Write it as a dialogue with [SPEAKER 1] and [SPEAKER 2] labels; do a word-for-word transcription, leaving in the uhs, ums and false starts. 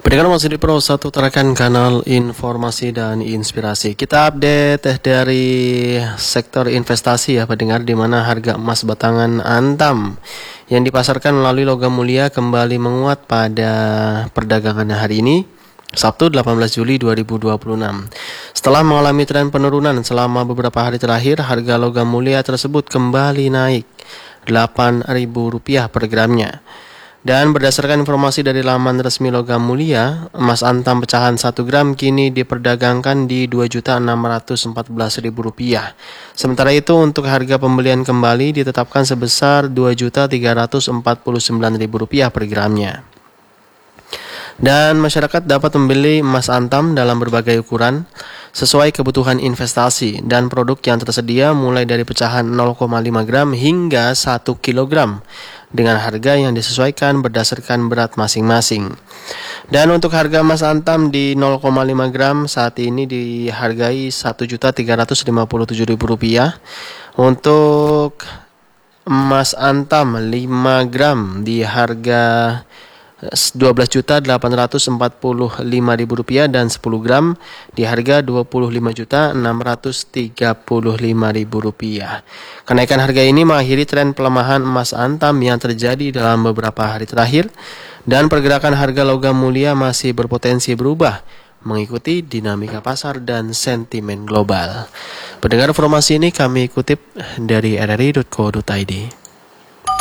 [SPEAKER 1] Pendengar masih di Pro satu Tarakan, kanal informasi dan inspirasi. Kita update dari sektor investasi ya pendengar, di mana harga emas batangan Antam yang dipasarkan melalui logam mulia kembali menguat pada perdagangan hari ini, Sabtu delapan belas Juli dua ribu dua puluh enam. Setelah mengalami tren penurunan selama beberapa hari terakhir, harga logam mulia tersebut kembali naik delapan ribu rupiah per gramnya. Dan berdasarkan informasi dari laman resmi logam mulia, emas antam pecahan satu gram kini diperdagangkan di dua juta enam ratus empat belas ribu rupiah. Sementara itu untuk harga pembelian kembali ditetapkan sebesar dua juta tiga ratus empat puluh sembilan ribu rupiah per gramnya. Dan masyarakat dapat membeli emas antam dalam berbagai ukuran sesuai kebutuhan investasi dan produk yang tersedia mulai dari pecahan nol koma lima gram hingga satu kilogram dengan harga yang disesuaikan berdasarkan berat masing-masing. Dan untuk harga emas antam di nol koma lima gram saat ini dihargai satu juta tiga ratus lima puluh tujuh ribu rupiah. Untuk emas antam lima gram di harga dua belas juta delapan ratus empat puluh lima ribu rupiah dan sepuluh gram di harga dua puluh lima juta enam ratus tiga puluh lima ribu rupiah. Kenaikan harga ini mengakhiri tren pelemahan emas antam yang terjadi dalam beberapa hari terakhir, dan pergerakan harga logam mulia masih berpotensi berubah mengikuti dinamika pasar dan sentimen global. Pendengar, informasi ini kami kutip dari r r i titik co titik i d.